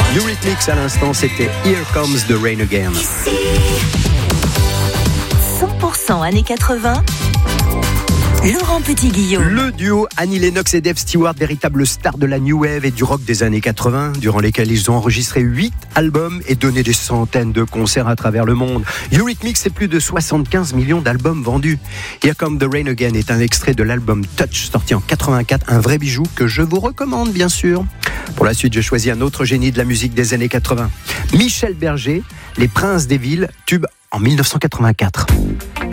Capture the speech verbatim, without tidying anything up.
Eurythmics à l'instant, c'était Here Comes the Rain Again. cent pour cent années quatre-vingts, Laurent Petit-Guillaume. Le duo Annie Lennox et Dave Stewart, véritable star de la New Wave et du rock des années quatre-vingts, durant lesquels ils ont enregistré huit albums et donné des centaines de concerts à travers le monde. Eurythmics, c'est plus de soixante-quinze millions d'albums vendus. Here Come the Rain Again est un extrait de l'album Touch, sorti en quatre-vingt-quatre, un vrai bijou que je vous recommande bien sûr. Pour la suite, j'ai choisi un autre génie de la musique des années quatre-vingts. Michel Berger, Les Princes des Villes, tube en dix-neuf cent quatre-vingt-quatre.